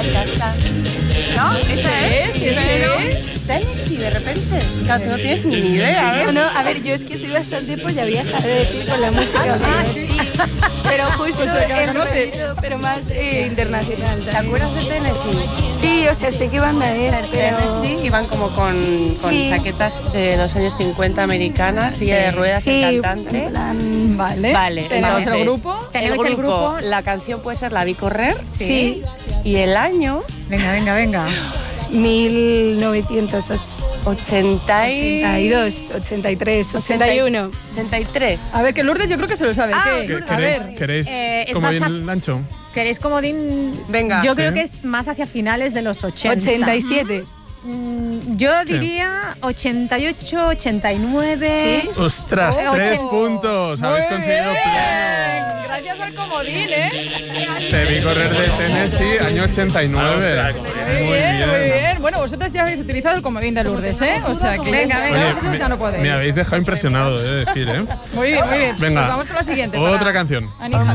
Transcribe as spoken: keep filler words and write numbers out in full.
¿No? ¿Esa es? Sí, ¿Esa sí. es? Tennessee, de repente. Claro, tú no tienes ni idea, ¿eh? No, no, a ver, yo es que soy bastante polla vieja de decir con la música. Ah, sí. Pero justo Pues te el conoces. rollo, pero más eh, internacional. ¿Te acuerdas de Tennessee? Sí, o sea, sé qué banda es, pero... Tennessee iban como con, con Sí. chaquetas de los años cincuenta americanas, silla de ruedas, Sí, el cantante. en plan... Vale. Vale, Tenemos entonces, el grupo. El Tenemos grupo, el grupo. la canción puede ser La vi correr. Sí. Y el año, Venga, venga, venga. mil novecientos ochenta y ochenta y dos, ochenta y tres, ochenta y uno. ochenta y tres. A ver, que Lourdes yo creo que se lo sabe. Ah, ¿Qué? Lourdes. A ¿Queréis, ver. queréis Eh, es comodín más a- Lancho? ¿Queréis comodín? Venga. Yo Sí. creo que es más hacia finales de los ochenta. ochenta y siete. Mm, Yo diría ochenta y ocho, ochenta y nueve. ¿Sí? ¡Ostras! Oh, ¡Tres ocho. puntos! Habéis Muy conseguido bien. pleno. Gracias al comodín, ¿eh? Te vi correr de Tennessee, año ochenta y nueve. Muy bien, muy bien. Bueno, vosotros ya habéis utilizado el comodín de Lourdes, ¿eh? O sea que Venga, venga. Oye, vosotros ya no podéis. me habéis dejado impresionado, he de decir, ¿eh? Muy bien, muy bien. Venga. Pues vamos con la siguiente. Otra para canción. Anija.